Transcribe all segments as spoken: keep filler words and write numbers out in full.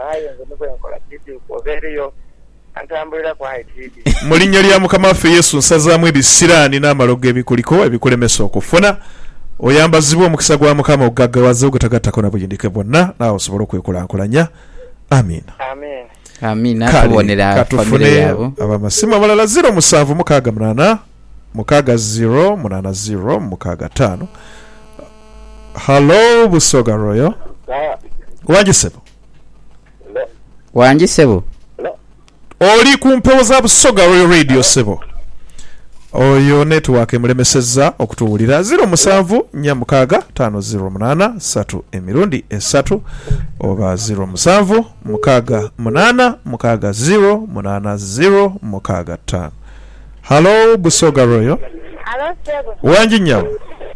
ayo nzo nkola kiti kubeeriyo antambulira kwa itidi mu linnya lya Mukama waffe Yesu nsazaamu ebisiraani n'amalogo ebikuliko ebikulemesa okufuna oyambazibwa omukisa gwa Mukama ogaggawaze ogutagattako na buyindike bwonna naawe osobole okwekulaakulanya. Amiina. Amen. Amiina. Tubonera famire yabo abamasimu abalala zero musanvu mukaaga munaana mukaaga zero munaana zero mukaaga ttaano. Hello Busoga Royo. Wanjisebo. Wanjisebo. Oli ku mpewo za Busoga Royo Radio sebo. Oyo network emulemesezza okutuwulira zero musanvu nnya mukaaga ttaano zero munaana ssatu emirundi esatu oba zero musanvu mukaaga munaana mukaaga zero munaana zero mukaaga ttaano. Hello Busoga Royo. Hello sebo. Wanji nyawo.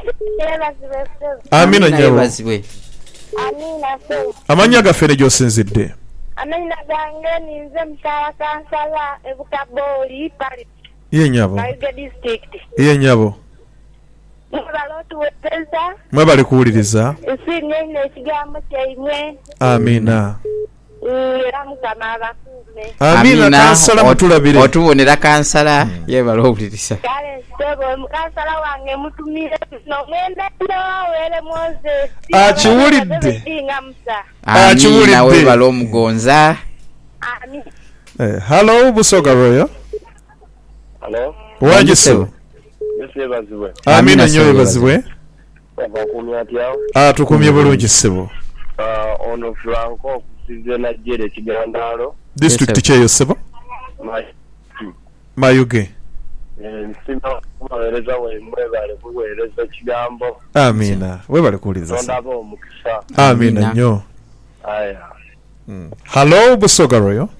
Amina nyawo. Bazibwe. Amina sebo. Amanya gafene gy'osinzidde. Amina gange ninze mutala kansala ebukaboli pali. Ye nyabo. Mayiga district. Ye nyabo. Mubalotu weteza. Mwebale kuwuliriza. Esi nyine ekigambo kyaimwe. Amina. Era mukama abakuume. Amina kansala mutulabire. Otubonera kansala yebale owuliriza. Kale sebo kansala wange mutumire n'omwenda were Moses. Akiwulidde. Amina webale omugonza. Amin. Eh, hello Busoga Royo. Hello. Wanjisebo. Yese bazibwe. Amina nyo bazibwe. Bakumya atyawo. Ah tukumye bulungi sebo. Ah ono Franco kusize na jere kigandalo. District kyeyo sebo. Mayuge. Eh nsima kubawereza wemwe bale kuwereza kigambo. Amina. Webale kuwuliriza. Ndabo omukisa. Amina nyo. Aya. Mm. Hello Busoga Royo.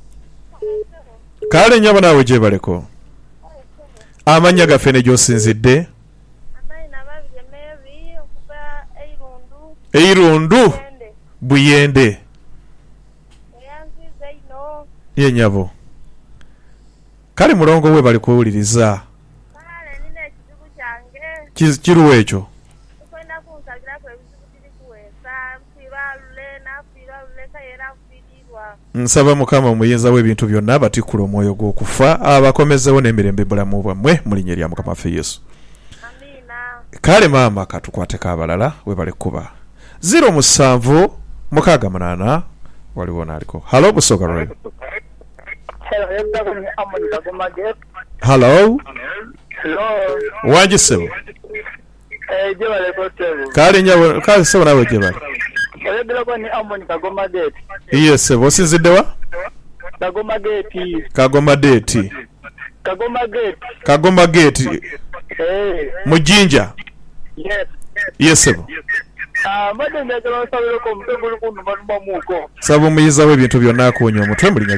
Kale nyabo nawe gye baleko. Amanya gafene gy'osinzidde. Amina babye mebi okuba eirundu. Eirundu. Buyende. Yanziza ino. Ye nyabo. Kale mulongo we bali kuwuliriza. Kale nina ekizibu kyange. Kiruwa ekyo? Kwenda kunsagira kwe ebizibu kiri kuwesa. Mpira lule nafira lule kayera kufirirwa. Nsaba Mukama omuyinza w'ebintu byonna abatikula omwoyo gw'okufa abakomezewo n'emirembe bulamu bwammwe mu linnya lya Mukama waffe Yesu. Amina. Kale maama katukwateko abalala we bali kuba zero musanvu mukaaga munaana waliwo naaliko. Hello Busoga Royo. Hello, yebda ni amoni kagomage. Hello. Hello. Wanjisebo. Eh jebale ko sebo. Kale nyabo kale sebo nawe jebale. Oyebda ni amoni kagomage. Yes sebo osinzidde wa? Kagoma gate. Kagoma date. Kagoma gate. Kagoma gate. Eh. Mujinja. Yes. Yes sebo. Ah, madde ndagala nsabire ko mutwe guli kunuma muko. Sabo muyiza w'ebintu byonna akonya omutwe mu linnya